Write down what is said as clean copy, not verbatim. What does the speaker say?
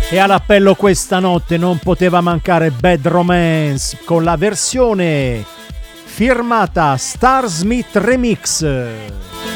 E all'appello questa notte non poteva mancare Bad Romance con la versione firmata Star Smith Remix.